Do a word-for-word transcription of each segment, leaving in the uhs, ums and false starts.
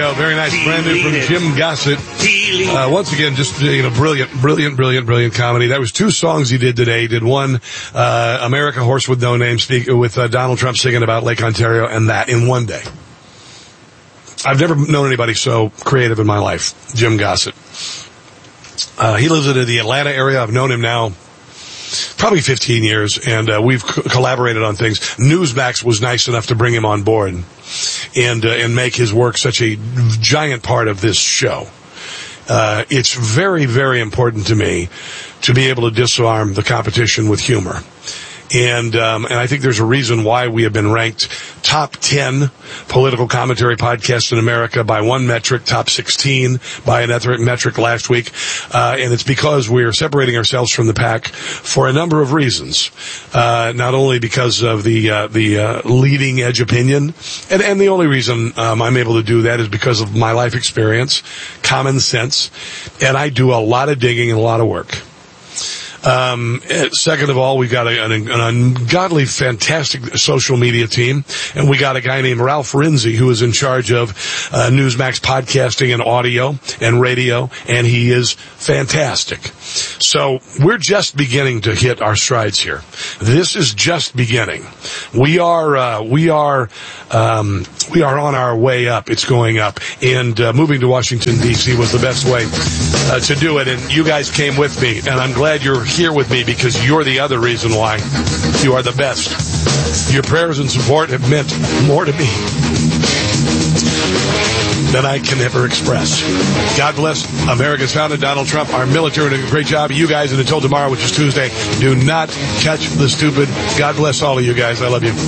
go. Very nice. Brand new from Jim Gossett. Uh, once again, just, you know, brilliant, brilliant, brilliant, brilliant comedy. That was two songs he did today. He did one, uh, America Horse with No Name, speak with uh, Donald Trump singing about Lake Ontario, and that in one day. I've never known anybody so creative in my life. Jim Gossett. Uh, he lives in the Atlanta area. I've known him now probably fifteen years, and uh, we've co- collaborated on things. Newsmax was nice enough to bring him on board and uh, and make his work such a giant part of this show. Uh, it's very, very important to me to be able to disarm the competition with humor. And um, and I think there's a reason why we have been ranked top ten political commentary podcasts in America by one metric, top sixteen by another metric last week. Uh, and it's because we're separating ourselves from the pack for a number of reasons. Uh, not only because of the uh, the uh, leading edge opinion, and, and the only reason um, I'm able to do that is because of my life experience, common sense, and I do a lot of digging and a lot of work. Um, second of all, we've got a, an, an ungodly, fantastic social media team, and we got a guy named Ralph Rinzi who is in charge of uh, Newsmax podcasting and audio and radio, and he is fantastic. So we're just beginning to hit our strides here. This is just beginning. We are uh, we are um, we are on our way up. It's going up, and uh, moving to Washington D C was the best way uh, to do it. And you guys came with me, and I'm glad you're here with me because you're the other reason why. You are the best. Your prayers and support have meant more to me than I can ever express. God bless America's founder, Donald Trump, our military, doing a great job. You guys, and until tomorrow, which is Tuesday, do not catch the stupid. God bless all of you guys. I love you.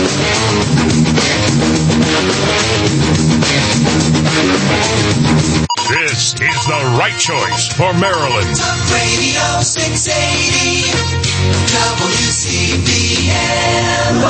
This is the right choice for Maryland. Talk Radio six eighty, W C B N,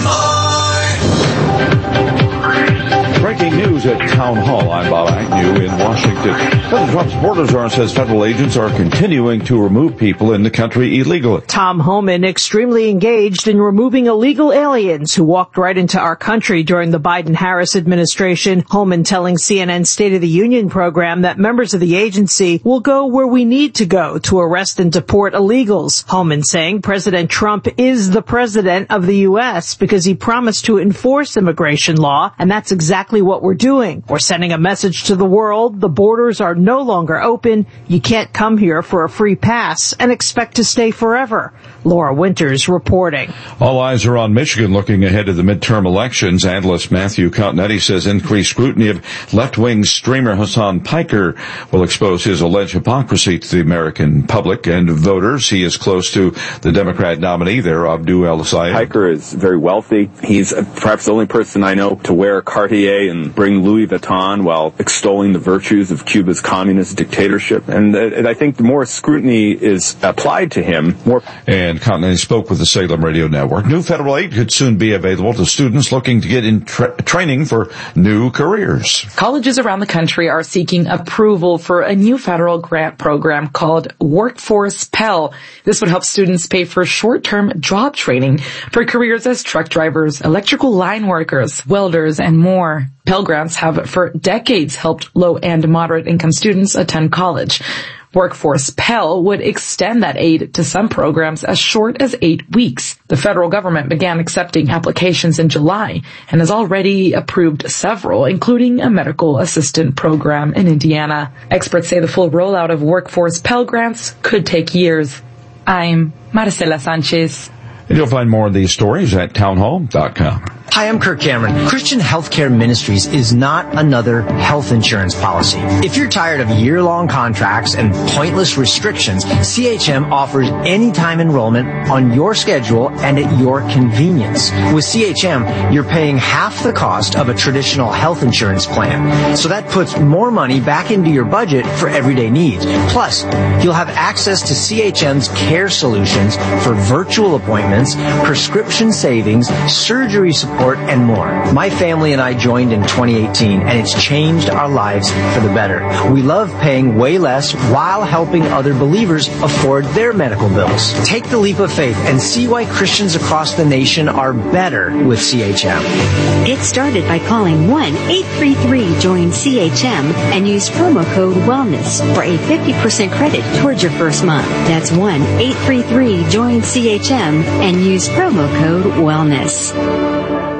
Baltimore. Breaking news at Town Hall. I'm Bob Agnew in Washington. President Trump's border czar says federal agents are continuing to remove people in the country illegally. Tom Homan extremely engaged in removing illegal aliens who walked right into our country during the Biden-Harris administration. Homan telling C N N's State of the Union program that members of the agency will go where we need to go to arrest and deport illegals. Homan saying President Trump is the president of the U S because he promised to enforce immigration law, and that's exactly what we're doing. We're sending a message to the world. The borders are no longer open. You can't come here for a free pass and expect to stay forever. Laura Winters reporting. All eyes are on Michigan looking ahead to the midterm elections. Analyst Matthew Continetti says increased scrutiny of left-wing streamer Hassan Piker will expose his alleged hypocrisy to the American public and voters. He is close to the Democrat nominee there, Abdul El-Sayed. Piker is very wealthy. He's perhaps the only person I know to wear Cartier and bring Louis Vuitton while extolling the virtues of Cuba's communist dictatorship. And, uh, and I think the more scrutiny is applied to him, more... And Continetti spoke with the Salem Radio Network. New federal aid could soon be available to students looking to get in tra- training for new careers. Colleges around the country are seeking approval for a new federal grant program called Workforce Pell. This would help students pay for short-term job training for careers as truck drivers, electrical line workers, welders, and more. Pell Grants have for decades helped low and moderate income students attend college. Workforce Pell would extend that aid to some programs as short as eight weeks. The federal government began accepting applications in July and has already approved several, including a medical assistant program in Indiana. Experts say the full rollout of Workforce Pell Grants could take years. I'm Marcela Sanchez. And you'll find more of these stories at townhall dot com. Hi, I'm Kirk Cameron. Christian Healthcare Ministries is not another health insurance policy. If you're tired of year-long contracts and pointless restrictions, C H M offers anytime enrollment on your schedule and at your convenience. With C H M, you're paying half the cost of a traditional health insurance plan. So that puts more money back into your budget for everyday needs. Plus, you'll have access to C H M's care solutions for virtual appointments, prescription savings, surgery support, support, and more. My family and I joined in twenty eighteen, and it's changed our lives for the better. We love paying way less while helping other believers afford their medical bills. Take the leap of faith and see why Christians across the nation are better with C H M. Get started by calling one eight three three join C H M and use promo code WELLNESS for a fifty percent credit towards your first month. That's one eight three three join C H M and use promo code WELLNESS.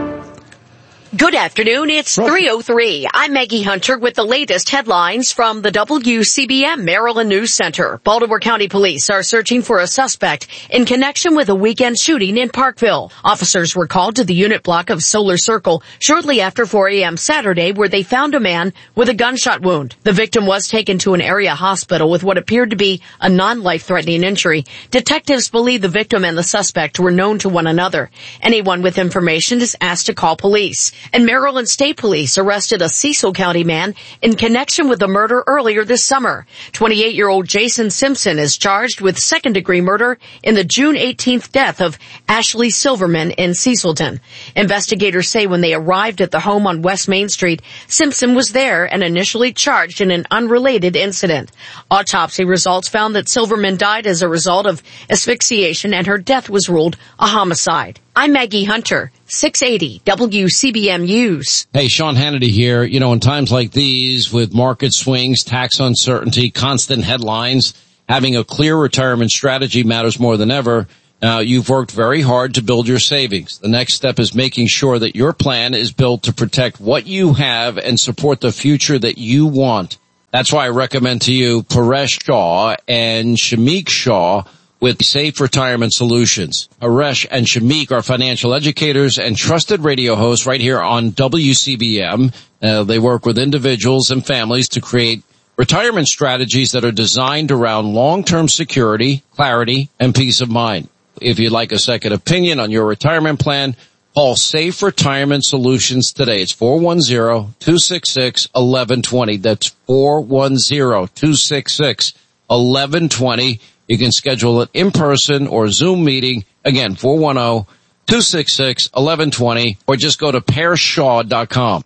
Good afternoon. It's three oh three. I'm Maggie Hunter with the latest headlines from the W C B M Maryland News Center. Baltimore County Police are searching for a suspect in connection with a weekend shooting in Parkville. Officers were called to the unit block of Solar Circle shortly after four a.m. Saturday, where they found a man with a gunshot wound. The victim was taken to an area hospital with what appeared to be a non-life-threatening injury. Detectives believe the victim and the suspect were known to one another. Anyone with information is asked to call police. And Maryland State Police arrested a Cecil County man in connection with a murder earlier this summer. twenty-eight-year-old Jason Simpson is charged with second-degree murder in the June eighteenth death of Ashley Silverman in Cecilton. Investigators say when they arrived at the home on West Main Street, Simpson was there and initially charged in an unrelated incident. Autopsy results found that Silverman died as a result of asphyxiation, and her death was ruled a homicide. I'm Maggie Hunter, six eighty W C B M News. Hey, Sean Hannity here. You know, in times like these, with market swings, tax uncertainty, constant headlines, having a clear retirement strategy matters more than ever. Now, you've worked very hard to build your savings. The next step is making sure that your plan is built to protect what you have and support the future that you want. That's why I recommend to you Paresh Shah and Shamik Shah with Safe Retirement Solutions. Paresh and Shamik are financial educators and trusted radio hosts right here on W C B M. Uh, they work with individuals and families to create retirement strategies that are designed around long-term security, clarity, and peace of mind. If you'd like a second opinion on your retirement plan, call Safe Retirement Solutions today. It's four one zero, two six six, one one two zero. That's four one zero, two six six, one one two zero. You can schedule an in-person or Zoom meeting. Again, four one zero, two six six, one one two zero, or just go to paresh shaw dot com.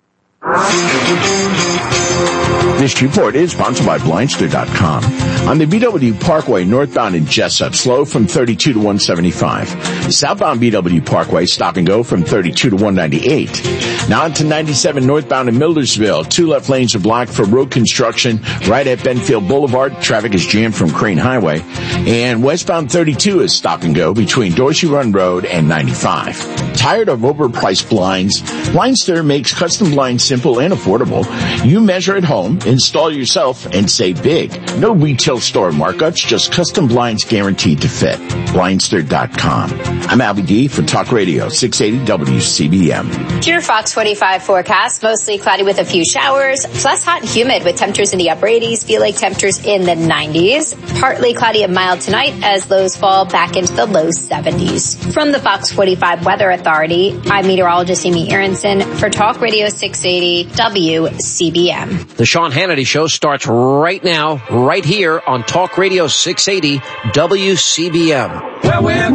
This report is sponsored by Blindster dot com. On the B W Parkway northbound in Jessup, slow from thirty-two to one seventy-five. Southbound B W Parkway, stop and go from thirty-two to one ninety-eight. Now on to ninety-seven northbound in Millersville. Two left lanes are blocked for road construction right at Benfield Boulevard. Traffic is jammed from Crane Highway. And westbound thirty-two is stop and go between Dorsey Run Road and ninety-five. Tired of overpriced blinds? Blindster makes custom blinds simple and affordable. You measure at home, install yourself, and save big. No retail store markups, just custom blinds guaranteed to fit. Blindster dot com. I'm Albie D for Talk Radio six eighty W C B M. Your Fox forty-five forecast, mostly cloudy with a few showers, plus hot and humid with temperatures in the upper eighties, feel like temperatures in the nineties. Partly cloudy and mild tonight as lows fall back into the low seventies. From the Fox forty-five Weather Authority, I'm meteorologist Amy Aronson for Talk Radio six eighty W C B M. The Sean Hannity Show starts right now, right here on Talk Radio six eighty W C B M. Well, we're